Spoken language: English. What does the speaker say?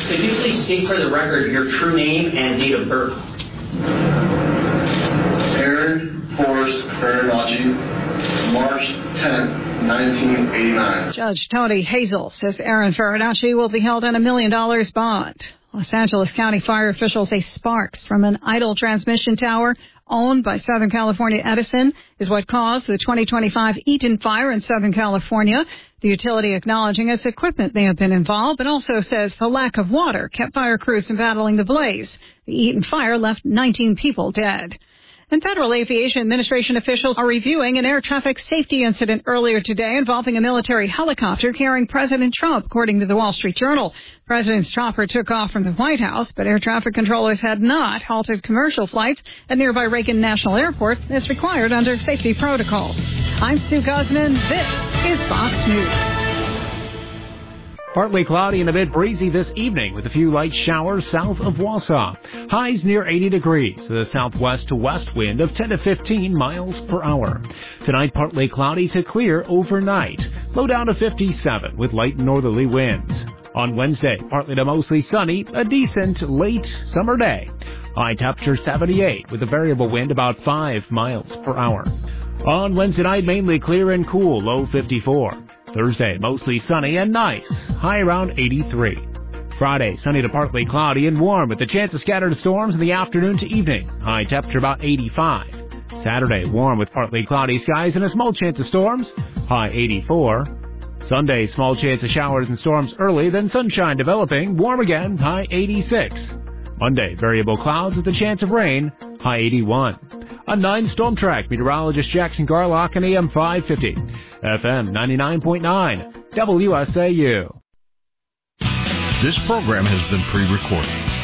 Could you please state for the record your true name and date of birth? Aaron Forrest Farinacci, March 10, 1989. Judge Tony Hazel says Aaron Farinacci will be held on $1 million bond. Los Angeles County fire officials say sparks from an idle transmission tower owned by Southern California Edison is what caused the 2025 Eaton fire in Southern California. The utility acknowledging its equipment may have been involved, but also says the lack of water kept fire crews from battling the blaze. The Eaton fire left 19 people dead. And Federal Aviation Administration officials are reviewing an air traffic safety incident earlier today involving a military helicopter carrying President Trump, according to the Wall Street Journal. President's chopper took off from the White House, but air traffic controllers had not halted commercial flights at nearby Reagan National Airport as required under safety protocols. I'm Sue Guzman. This is Fox News. Partly cloudy and a bit breezy this evening with a few light showers south of Wausau. Highs near 80 degrees with a southwest to west wind of 10 to 15 miles per hour. Tonight, partly cloudy to clear overnight. Low down to 57 with light northerly winds. On Wednesday, partly to mostly sunny, a decent late summer day. High temperature 78 with a variable wind about 5 miles per hour. On Wednesday night, mainly clear and cool, low 54. Thursday, mostly sunny and nice, high around 83. Friday, sunny to partly cloudy and warm with a chance of scattered storms in the afternoon to evening, high temperature about 85. Saturday, warm with partly cloudy skies and a small chance of storms, high 84. Sunday, small chance of showers and storms early, then sunshine developing, warm again, high 86. Monday, variable clouds with a chance of rain, high 81. A 9 Storm Track meteorologist Jackson Garlock on AM 550, FM 99.9, WSAU. This program has been pre-recorded.